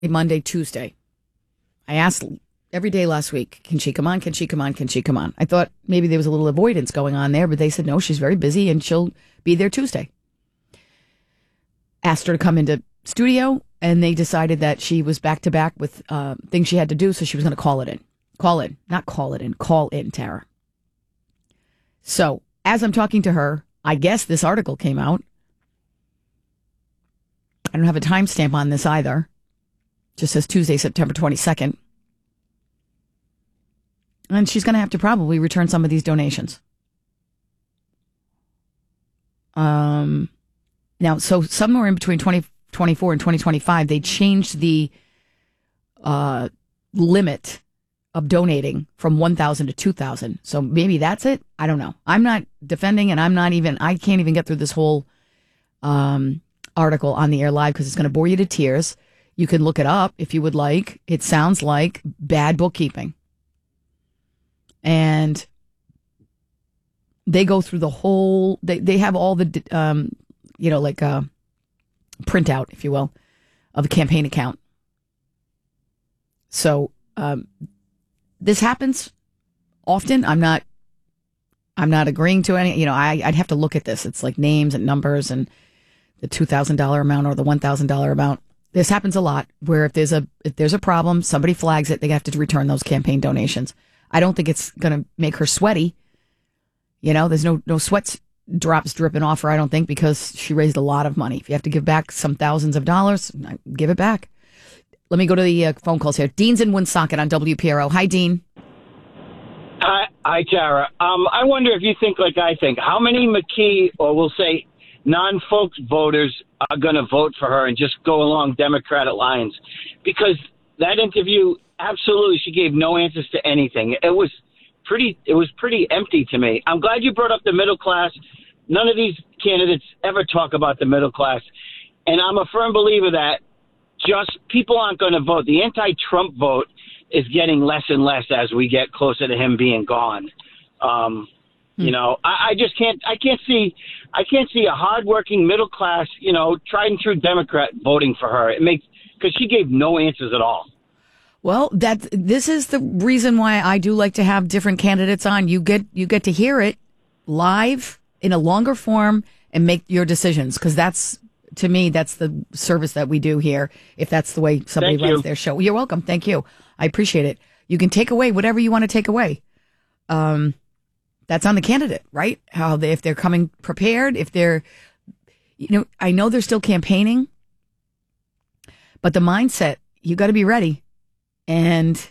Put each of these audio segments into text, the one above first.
Monday, Tuesday. I asked every day last week, can she come on? Can she come on? Can she come on? I thought maybe there was a little avoidance going on there, but they said, no, she's very busy and she'll be there Tuesday. Asked her to come into studio, and they decided that she was back to back with things she had to do, so she was going to call in, Tara. So as I'm talking to her, I guess this article came out. I don't have a timestamp on this either. Just says Tuesday, September 22nd. And she's going to have to probably return some of these donations. Now, so somewhere in between 2024 and 2025, they changed the limit of donating from 1,000 to 2,000. So maybe that's it. I don't know. I'm not defending, and I can't even get through this whole article on the air live because it's going to bore you to tears. You can look it up if you would like. It sounds like bad bookkeeping. And they go through the whole, they have all the, printout, if you will, of a campaign account. So this happens often. I'm not agreeing to any, I'd have to look at this. It's like names and numbers and the $2,000 amount or the $1,000 amount. This happens a lot where if there's a problem, somebody flags it, they have to return those campaign donations. I don't think it's going to make her sweaty. There's no sweat drops dripping off her, I don't think, because she raised a lot of money. If you have to give back some thousands of dollars, give it back. Let me go to the phone calls here. Dean's in Woonsocket on WPRO. Hi, Dean. Hi, Tara. I wonder if you think like I think. How many McKee, or we'll say non-folks voters, are going to vote for her and just go along Democratic lines? Because that interview, absolutely, she gave no answers to anything. It was pretty empty to me. I'm glad you brought up the middle class. None of these candidates ever talk about the middle class. And I'm a firm believer that just people aren't going to vote. The anti-Trump vote is getting less and less as we get closer to him being gone. I just can't see a hardworking middle class, tried and true Democrat voting for her. Because she gave no answers at all. Well, this is the reason why I do like to have different candidates on. You get to hear it live in a longer form and make your decisions, because to me, that's the service that we do here. If that's the way somebody runs their show. You're welcome. Thank you. I appreciate it. You can take away whatever you want to take away. That's on the candidate, right? If they're coming prepared, if they're, I know they're still campaigning, but the mindset, you got to be ready. And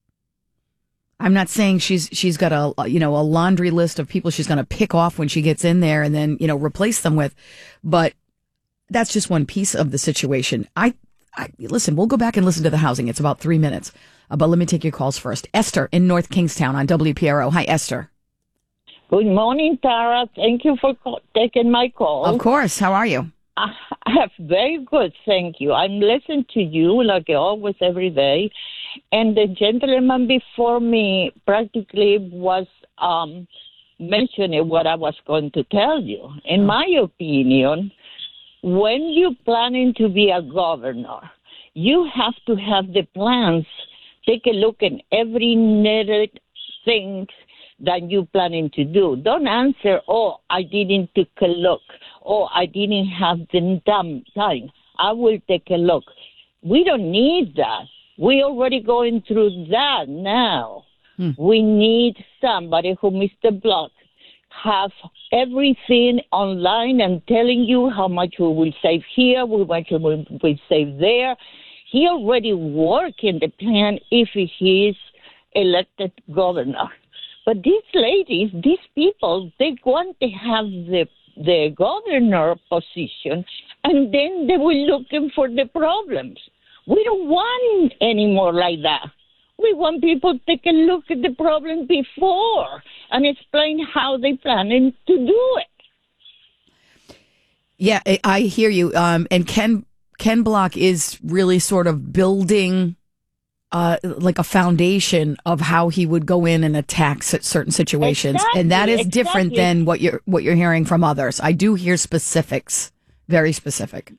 I'm not saying she's got a laundry list of people she's going to pick off when she gets in there and then, replace them with, but that's just one piece of the situation. Listen, we'll go back and listen to the housing. It's about 3 minutes, but let me take your calls first. Esther in North Kingstown on WPRO. Hi, Esther. Good morning, Tara. Thank you for taking my call. Of course. How are you? Very good, thank you. I'm listening to you like always every day. And the gentleman before me practically was mentioning what I was going to tell you. In my opinion, when you're planning to be a governor, you have to have the plans. Take a look at every netted thing that you're planning to do. Don't answer, I didn't take a look. I didn't have the time. I will take a look. We don't need that. We're already going through that now. We need somebody who, Mr. Block, have everything online and telling you how much we will save here, how much we will save there. He already working the plan if he is elected governor. But these ladies, these people, they want to have the governor position, and then they were looking for the problems. We don't want any more like that. We want people to take a look at the problem before and explain how they're planning to do it. Yeah, I hear you. And Ken Block is really sort of building like a foundation of how he would go in and attack certain situations. Exactly, and that is different than what you're hearing from others. I do hear specifics, very specific.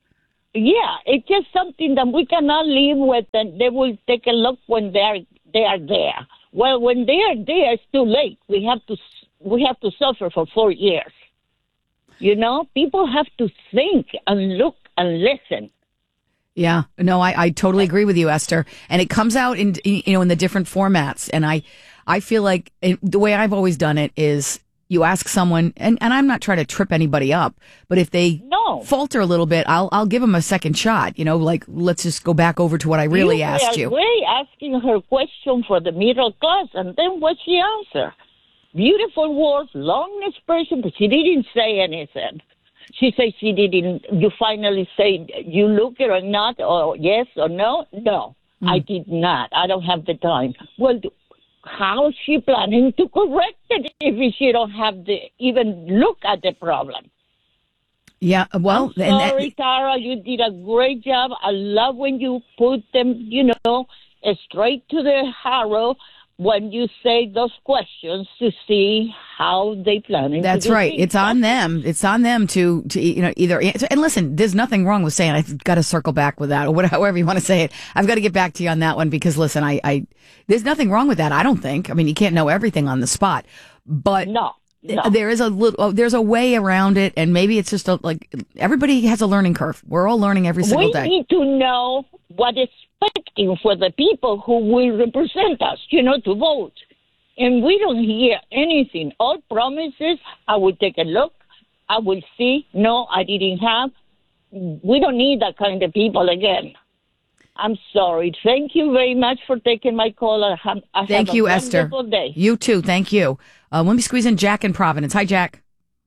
Yeah, it's just something that we cannot live with, and they will take a look when they are there. Well, when they are there, it's too late. We have to suffer for 4 years. You know, people have to think and look and listen. Yeah, no, I totally agree with you, Esther. And it comes out in the different formats. And I feel like the way I've always done it is you ask someone, and I'm not trying to trip anybody up, but if they falter a little bit, I'll give them a second shot. You know, like, let's just go back over to what I really asked you. Way asking her question for the middle class, and then what she answered. Beautiful words, long expression, but she didn't say anything. She said she didn't. You finally say you look it or not, or yes or no. No, I did not. I don't have the time. Well, how is she planning to correct it if she don't have to even look at the problem? Yeah, well, I'm sorry, Tara, you did a great job. I love when you put them, straight to the harrow when you say those questions to see how they planning. That's to do right. things. It's on them. It's on them to either answer. And listen, there's nothing wrong with saying I've got to circle back with that, or however you want to say it. I've got to get back to you on that one because listen, I there's nothing wrong with that. I don't think. I mean, you can't know everything on the spot, but No. there is there's a way around it, and maybe it's just like everybody has a learning curve. We're all learning every single day. We need to know what is expecting for the people who will represent us, to vote. And we don't hear anything. All promises, I will take a look, I will see. No, I didn't have. We don't need that kind of people again. I'm sorry. Thank you very much for taking my call. Thank you, Esther. Day. You too. Thank you. Let me squeeze in Jack in Providence. Hi, Jack.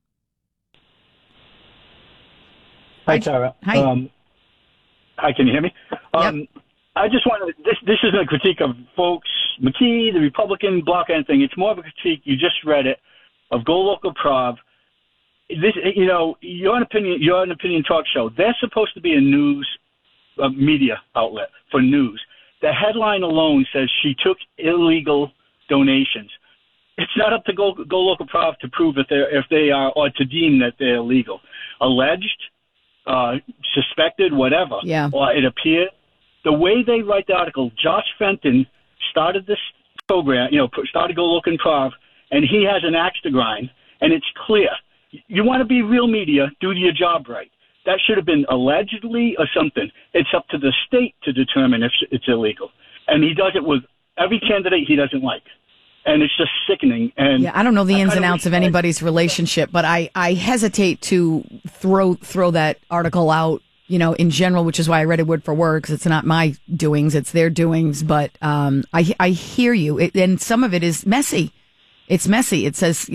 Hi, Tara. Hi. Hi, can you hear me? Yep. I just wanted this isn't a critique of folks McKee, the Republican bloc, anything. It's more of a critique. You just read it of Go Local Prov. This, you're an opinion talk show. They're supposed to be a news media outlet for news. The headline alone says she took illegal donations. It's not up to Go Local Prov to prove if they are or to deem that they're illegal. Alleged, suspected, whatever. Yeah. Or it appeared. The way they write the article, Josh Fenton started this program, started Go Local Prov, and he has an axe to grind, and it's clear. You want to be real media, do your job right. That should have been allegedly or something. It's up to the state to determine if it's illegal. And he does it with every candidate he doesn't like. And it's just sickening. And yeah, I don't know the ins and outs of anybody's relationship, but I hesitate to throw that article out, in general, which is why I read it word for word, because it's not my doings, it's their doings. But I hear you. And some of it is messy. It's messy. It says,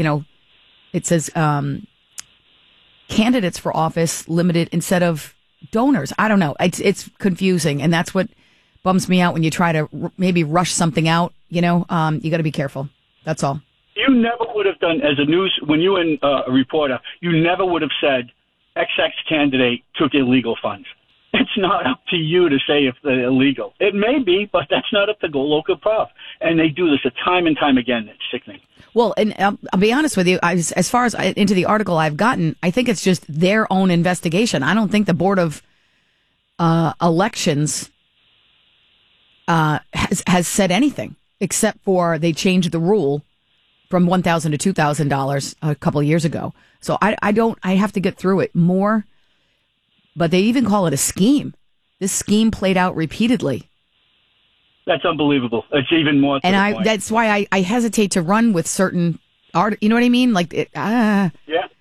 candidates for office limited instead of donors. I don't know. It's confusing. And that's what bums me out when you try to maybe rush something out. You got to be careful. That's all. You never would have done, as a news, when you were a reporter, you never would have said XX candidate took illegal funds. It's not up to you to say if they're illegal. It may be, but that's not up to Go Local Prov. And they do this time and time again. It's sickening. Well, and I'll be honest with you, as far as into the article I've gotten, I think it's just their own investigation. I don't think the Board of Elections has said anything, except for they changed the rule from $1,000 to $2,000 a couple of years ago. So I have to get through it more. But they even call it a scheme. This scheme played out repeatedly. That's unbelievable. It's even more. And that's why I hesitate to run with certain art. You know what I mean? Like Yeah.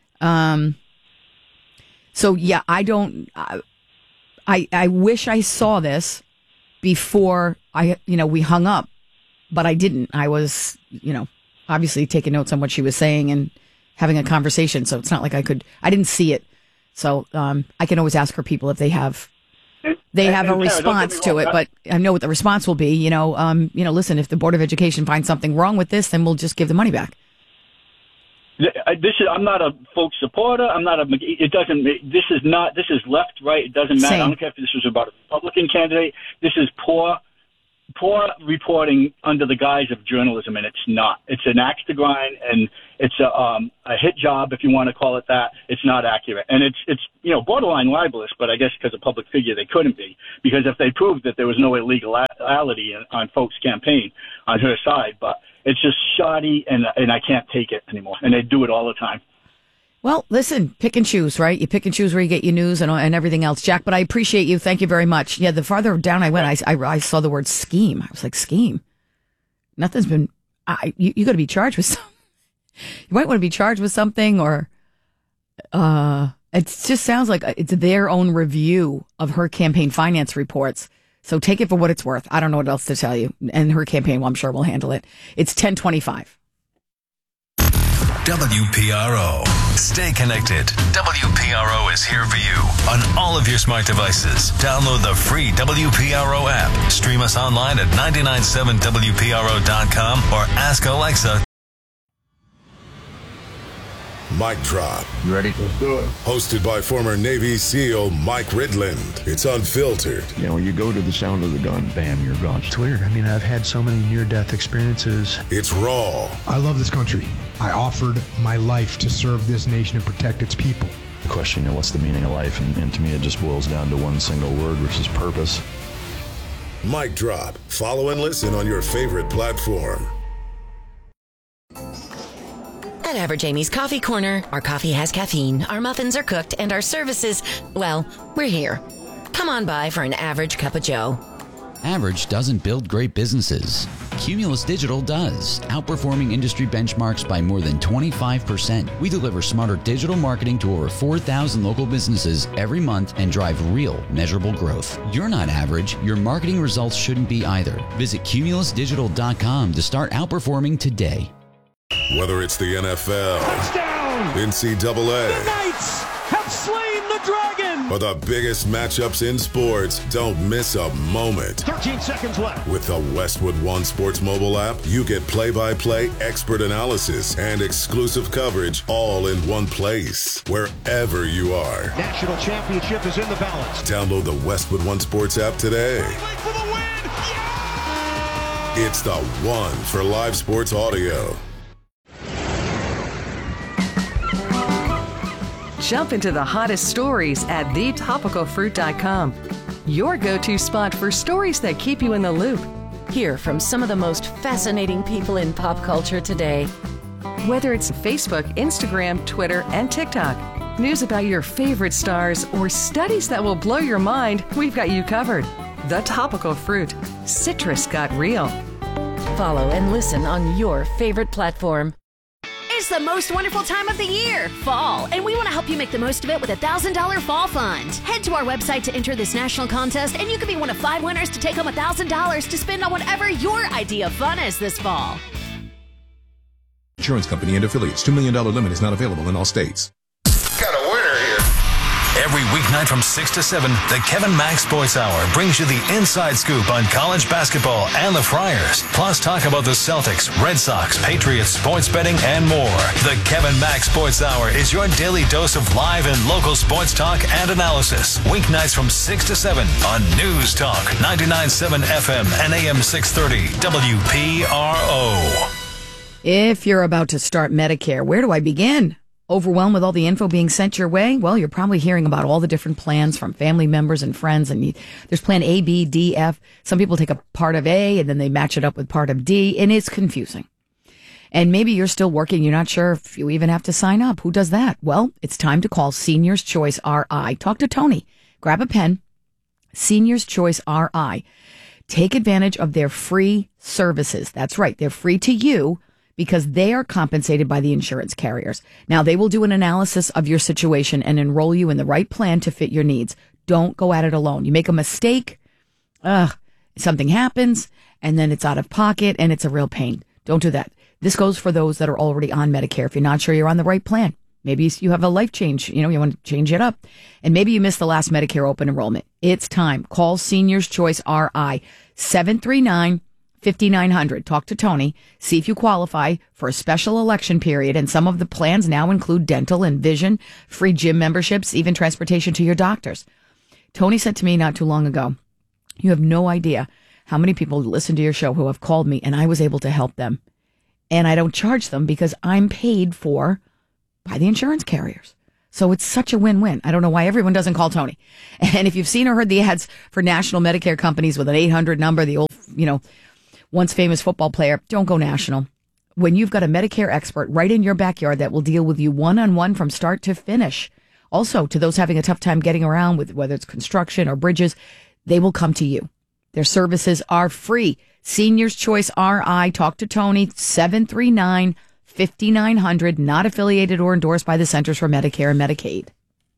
So yeah, I don't. I wish I saw this before we hung up, but I didn't. I was obviously taking notes on what she was saying and having a conversation. So it's not like I didn't see it. So I can always ask her people if they have a response to it, but I know what the response will be. Listen, if the Board of Education finds something wrong with this, then we'll just give the money back. I'm not a folk supporter. I'm not it doesn't, this is left, right. It doesn't matter. Same. I don't care if this was about a Republican candidate. This is poor poor reporting under the guise of journalism, and it's not. It's an axe to grind, and it's a hit job, if you want to call it that. It's not accurate, and it's borderline libelous. But I guess because a public figure, they couldn't be, because if they proved that there was no illegality on Folk's campaign on her side, but it's just shoddy, and I can't take it anymore. And they do it all the time. Well, listen, pick and choose, right? You pick and choose where you get your news and everything else, Jack. But I appreciate you. Thank you very much. Yeah, the farther down I went, I saw the word scheme. I was like, scheme? Nothing's been. You got to be charged with something. You might want to be charged with something, or it just sounds like it's their own review of her campaign finance reports. So take it for what it's worth. I don't know what else to tell you. And her campaign, well, I'm sure will handle it. It's 10:25. WPRO. Stay connected. WPRO is here for you on all of your smart devices. Download the free WPRO app. Stream us online at 997WPRO.com or ask Alexa. Mic Drop. You ready? Let's do it. Hosted by former Navy SEAL Mike Ridland. It's unfiltered. You know, when you go to the sound of the gun, bam, you're gone. It's weird. I mean, I've had so many near-death experiences. It's raw. I love this country. I offered my life to serve this nation and protect its people. The question, what's the meaning of life? And to me, it just boils down to one single word, which is purpose. Mic Drop. Follow and listen on your favorite platform. At Average Amy's Coffee Corner, our coffee has caffeine, our muffins are cooked, and our services, well, we're here. Come on by for an average cup of joe. Average doesn't build great businesses. Cumulus Digital does, outperforming industry benchmarks by more than 25%. We deliver smarter digital marketing to over 4,000 local businesses every month and drive real, measurable growth. You're not average. Your marketing results shouldn't be either. Visit cumulusdigital.com to start outperforming today. Whether it's the NFL, touchdown, NCAA, the Knights have slain the dragon, or the biggest matchups in sports, don't miss a moment. 13 seconds left. With the Westwood One Sports mobile app, you get play-by-play expert analysis and exclusive coverage all in one place, wherever you are. National championship is in the balance. Download the Westwood One Sports app today. For the win. Yeah! It's the one for live sports audio. Jump into the hottest stories at thetopicalfruit.com. Your go-to spot for stories that keep you in the loop. Hear from some of the most fascinating people in pop culture today. Whether it's Facebook, Instagram, Twitter, and TikTok, news about your favorite stars, or studies that will blow your mind, we've got you covered. The Topical Fruit. Citrus got real. Follow and listen on your favorite platform. It's the most wonderful time of the year, fall, and we want to help you make the most of it with a $1,000 fall fund. Head to our website to enter this national contest, and you could be one of 5 winners to take home $1,000 to spend on whatever your idea of fun is this fall. Insurance company and affiliates. $2 million limit is not available in all states. Got a winner here. Every weeknight from 6 to 7, the Kevin Mack Sports Hour brings you the inside scoop on college basketball and the Friars. Plus talk about the Celtics, Red Sox, Patriots, sports betting, and more. The Kevin Mack Sports Hour is your daily dose of live and local sports talk and analysis. Weeknights from 6 to 7 on News Talk 99.7 FM and AM 630 WPRO. If you're about to start Medicare, where do I begin? Overwhelmed with all the info being sent your way? Well, you're probably hearing about all the different plans from family members and friends. And there's plan A, B, D, F. Some people take a part of A and then they match it up with part of D, and it's confusing. And maybe you're still working. You're not sure if you even have to sign up. Who does that? Well, it's time to call Seniors Choice RI. Talk to Tony. Grab a pen. Seniors Choice RI. Take advantage of their free services. That's right. They're free to you, because they are compensated by the insurance carriers. Now, they will do an analysis of your situation and enroll you in the right plan to fit your needs. Don't go at it alone. You make a mistake, something happens, and then it's out of pocket, and it's a real pain. Don't do that. This goes for those that are already on Medicare. If you're not sure you're on the right plan, maybe you have a life change, you want to change it up, and maybe you missed the last Medicare open enrollment. It's time. Call Seniors Choice RI, 739-5900. Talk to Tony. See if you qualify for a special election period. And some of the plans now include dental and vision, free gym memberships, even transportation to your doctors. Tony said to me not too long ago, you have no idea how many people listen to your show who have called me and I was able to help them. And I don't charge them because I'm paid for by the insurance carriers. So it's such a win-win. I don't know why everyone doesn't call Tony. And if you've seen or heard the ads for national Medicare companies with an 800 number, the old, once famous football player, don't go national. When you've got a Medicare expert right in your backyard that will deal with you one-on-one from start to finish. Also, to those having a tough time getting around with whether it's construction or bridges, they will come to you. Their services are free. Seniors Choice RI. Talk to Tony, 739-5900, not affiliated or endorsed by the Centers for Medicare and Medicaid.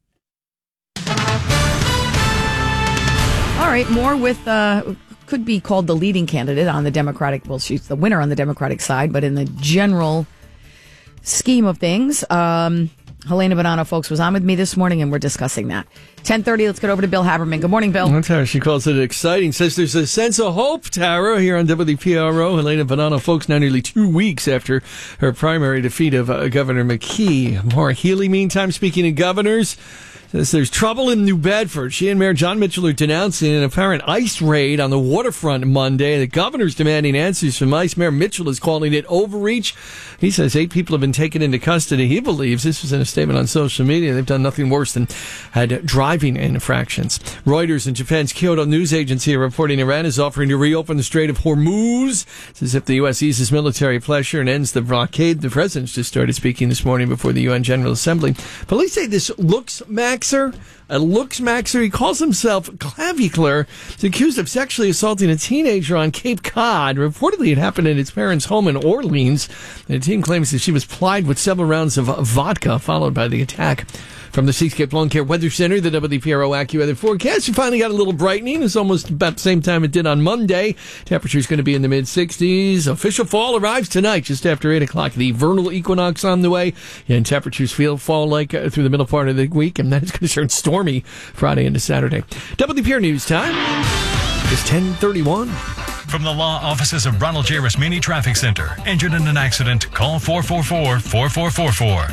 All right, more with, could be called the leading candidate on the Democratic, well, she's the winner on the Democratic side, but in the general scheme of things, Helena Bonanno, folks, was on with me this morning, and we're discussing that. 10:30, let's get over to Bill Haberman. Good morning, Bill. Tara, she calls it exciting. Says there's a sense of hope, Tara, here on WPRO. Helena Bonanno, folks, now nearly 2 weeks after her primary defeat of Governor McKee. Maura Healey, meantime, speaking of governors, says there's trouble in New Bedford. She and Mayor John Mitchell are denouncing an apparent ICE raid on the waterfront Monday. The governor's demanding answers from ICE. Mayor Mitchell is calling it overreach. He says 8 people have been taken into custody. He believes, this was in a statement on social media, they've done nothing worse than had driving infractions. Reuters and Japan's Kyodo News Agency are reporting Iran is offering to reopen the Strait of Hormuz. It's as if the U.S. eases military pressure and ends the blockade. The president just started speaking this morning before the UN General Assembly. Police say this looks maxer. He calls himself Clavicular. He's accused of sexually assaulting a teenager on Cape Cod. Reportedly, it happened at his parents' home in Orleans. The team claims that she was plied with several rounds of vodka, followed by the attack. From the Seascape Lawn Care Weather Center, the WPRO AccuWeather forecast, we finally got a little brightening. It's almost about the same time it did on Monday. Temperature's going to be in the mid-60s. Official fall arrives tonight, just after 8 o'clock. The vernal equinox on the way, and temperatures fall like through the middle part of the week, and then it's going to turn stormy Friday into Saturday. WPR News Time is 10:31. From the law offices of Ronald J. Rasmini Traffic Center. Injured in an accident? Call 444-4444.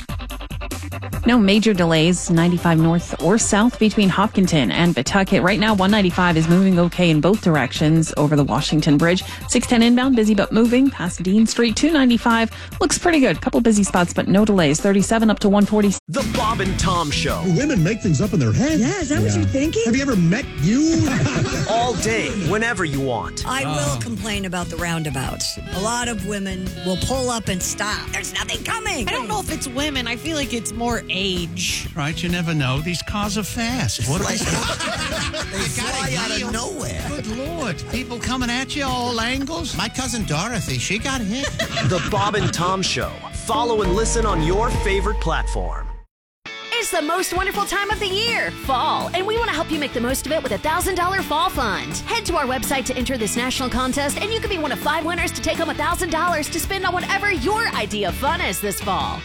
No major delays, 95 north or south between Hopkinton and Pawtucket. Right now, 195 is moving okay in both directions over the Washington Bridge. 610 inbound, busy but moving past Dean Street. 295 looks pretty good. Couple busy spots, but no delays. 37 up to 140. The Bob and Tom Show. Women make things up in their head. Yeah, is that what you're thinking? Have you ever met you? All day, whenever you want. I will complain about the roundabouts. A lot of women will pull up and stop. There's nothing coming. I don't know if it's women. I feel like it's more age. Right, you never know. These cars are fast. What are they? They fly out of nowhere. Good Lord. People coming at you all angles. My cousin Dorothy, she got hit. The Bob and Tom Show. Follow and listen on your favorite platform. It's the most wonderful time of the year, fall, and we want to help you make the most of it with a $1,000 fall fund. Head to our website to enter this national contest, and you could be one of 5 winners to take home $1,000 to spend on whatever your idea of fun is this fall.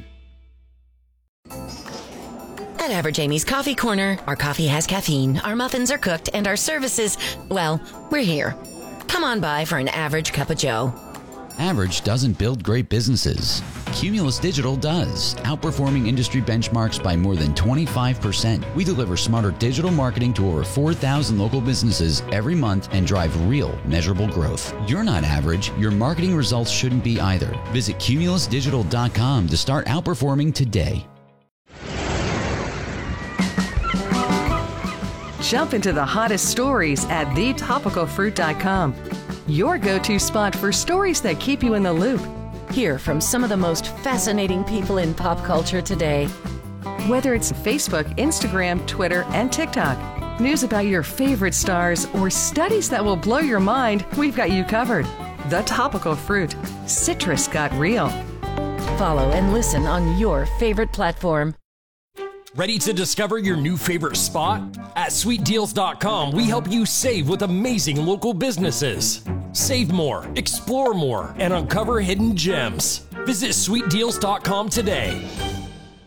At Average Amy's Coffee Corner, our coffee has caffeine, our muffins are cooked, and our services, well, we're here. Come on by for an average cup of joe. Average doesn't build great businesses. Cumulus Digital does, outperforming industry benchmarks by more than 25%. We deliver smarter digital marketing to over 4,000 local businesses every month and drive real, measurable growth. You're not average. Your marketing results shouldn't be either. Visit cumulusdigital.com to start outperforming today. Jump into the hottest stories at thetopicalfruit.com. Your go-to spot for stories that keep you in the loop. Hear from some of the most fascinating people in pop culture today. Whether it's Facebook, Instagram, Twitter, and TikTok, news about your favorite stars, or studies that will blow your mind, we've got you covered. The Topical Fruit. Citrus got real. Follow and listen on your favorite platform. Ready to discover your new favorite spot? At SweetDeals.com, we help you save with amazing local businesses. Save more, explore more, and uncover hidden gems. Visit SweetDeals.com today.